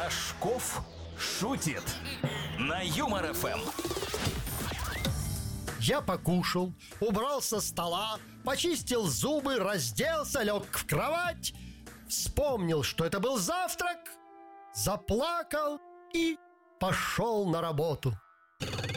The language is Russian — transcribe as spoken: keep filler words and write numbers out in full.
Рожков шутит на Юмор эф эм. Я покушал, убрал со стола, почистил зубы, разделся, лег в кровать. Вспомнил, что это был завтрак, заплакал и пошел на работу.